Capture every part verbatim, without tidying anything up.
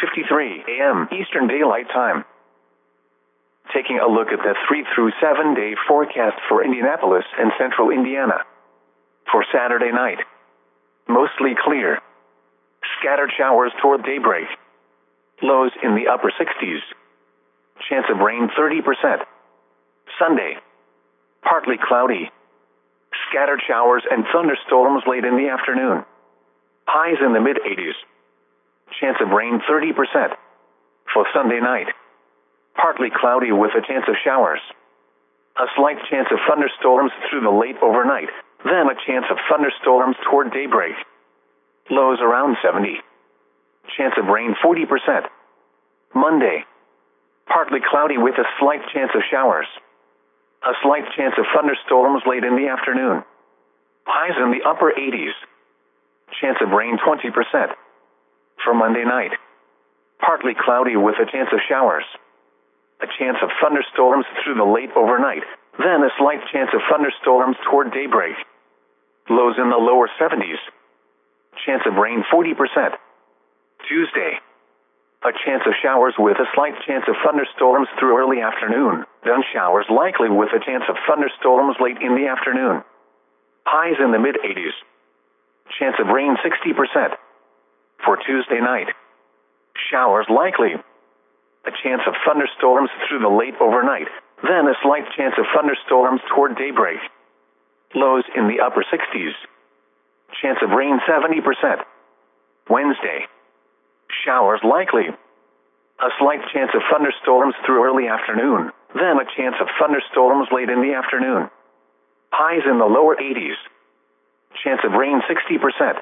fifty-three a m Eastern Daylight Time. Taking a look at the three through seven day forecast for Indianapolis and central Indiana. For Saturday night, mostly clear. Scattered showers toward daybreak. Lows in the upper sixties. Chance of rain thirty percent. Sunday, partly cloudy. Scattered showers and thunderstorms late in the afternoon. Highs in the mid-eighties. Chance of rain thirty percent. For Sunday night, partly cloudy with a chance of showers. A slight chance of thunderstorms through the late overnight, then a chance of thunderstorms toward daybreak. Lows around seventy. Chance of rain forty percent. Monday, partly cloudy with a slight chance of showers. A slight chance of thunderstorms late in the afternoon. Highs in the upper eighties. Chance of rain twenty percent. For Monday night, partly cloudy with a chance of showers. A chance of thunderstorms through the late overnight, then a slight chance of thunderstorms toward daybreak. Lows in the lower seventies. Chance of rain forty percent. Tuesday, a chance of showers with a slight chance of thunderstorms through early afternoon, then showers likely with a chance of thunderstorms late in the afternoon. Highs in the mid-eighties. Chance of rain sixty percent. For Tuesday night, showers likely. A chance of thunderstorms through the late overnight, then a slight chance of thunderstorms toward daybreak. Lows in the upper sixties. Chance of rain seventy percent. Wednesday, showers likely. A slight chance of thunderstorms through early afternoon, then a chance of thunderstorms late in the afternoon. Highs in the lower eighties. Chance of rain sixty percent.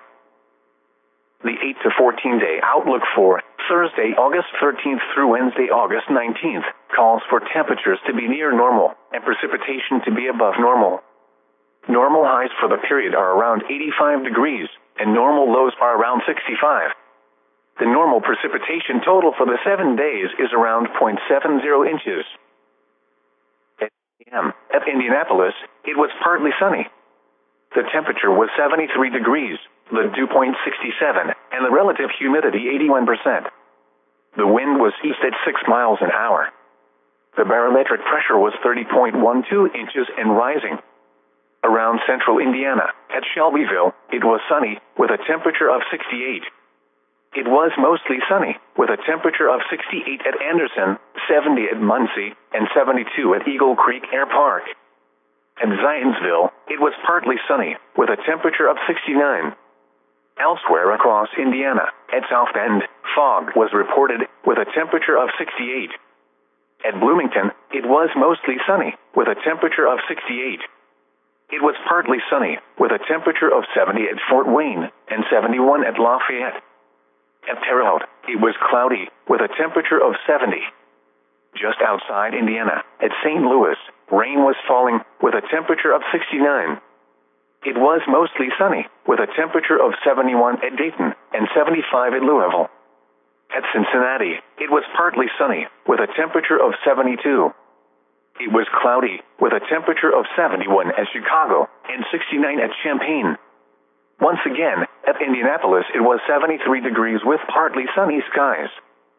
The eight to fourteen day outlook for Thursday, August thirteenth through Wednesday, August nineteenth, calls for temperatures to be near normal and precipitation to be above normal. Normal highs for the period are around eighty-five degrees, and normal lows are around sixty-five. The normal precipitation total for the seven days is around zero point seven zero inches. At eight a m at Indianapolis, it was partly sunny. The temperature was seventy-three degrees, the dew point sixty-seven, and the relative humidity eighty-one percent. The wind was east at six miles an hour. The barometric pressure was thirty point one two inches and rising. Around central Indiana, at Shelbyville, it was sunny, with a temperature of sixty-eight. It was mostly sunny, with a temperature of sixty-eight at Anderson, seventy at Muncie, and seventy-two at Eagle Creek Air Park. At Zionsville, it was partly sunny, with a temperature of sixty-nine. Elsewhere across Indiana, at South Bend, fog was reported, with a temperature of sixty-eight. At Bloomington, it was mostly sunny, with a temperature of sixty-eight. It was partly sunny, with a temperature of seventy at Fort Wayne, and seventy-one at Lafayette. At Terre Haute, it was cloudy, with a temperature of seventy. Just outside Indiana, at Saint Louis, rain was falling, with a temperature of sixty-nine. It was mostly sunny, with a temperature of seventy-one at Dayton, and seventy-five at Louisville. At Cincinnati, it was partly sunny, with a temperature of seventy-two. It was cloudy, with a temperature of seventy-one at Chicago, and sixty-nine at Champaign. Once again, at Indianapolis it was seventy-three degrees with partly sunny skies.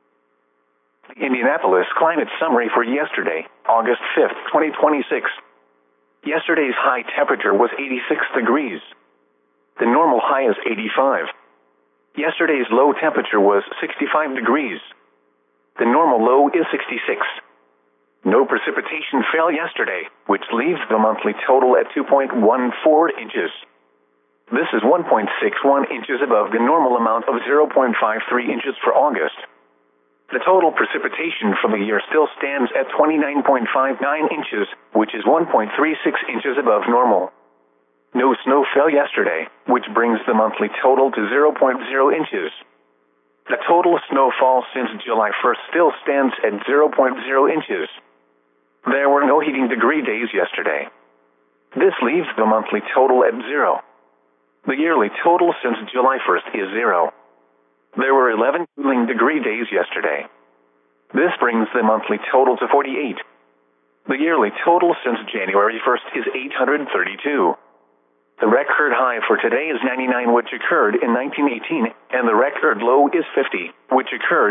The Indianapolis climate summary for yesterday, August fifth, twenty twenty-six. Yesterday's high temperature was eighty-six degrees. The normal high is eighty-five. Yesterday's low temperature was sixty-five degrees. The normal low is sixty-six. No precipitation fell yesterday, which leaves the monthly total at two point one four inches. This is one point six one inches above the normal amount of zero point five three inches for August. The total precipitation for the year still stands at twenty-nine point five nine inches, which is one point three six inches above normal. No snow fell yesterday, which brings the monthly total to zero point zero inches. The total snowfall since July first still stands at zero point zero inches. There were no heating degree days yesterday. This leaves the monthly total at zero. The yearly total since July first is zero. There were eleven cooling degree days yesterday. This brings the monthly total to forty-eight. The yearly total since January first is eight hundred thirty-two. The record high for today is ninety-nine, which occurred in nineteen eighteen, and the record low is fifty, which occurred